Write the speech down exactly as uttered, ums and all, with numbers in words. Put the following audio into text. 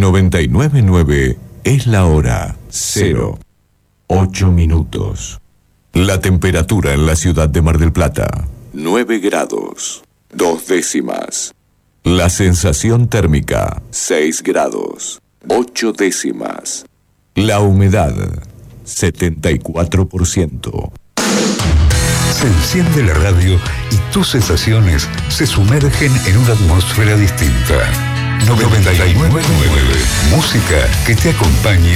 noventa y nueve punto nueve es la hora cero ocho minutos. La temperatura en la ciudad de Mar del Plata, nueve grados, dos décimas. La sensación térmica, seis grados, ocho décimas. La humedad, setenta y cuatro por ciento. Se enciende la radio y tus sensaciones se sumergen en una atmósfera distinta. noventa y nueve punto nueve. Música que te acompañe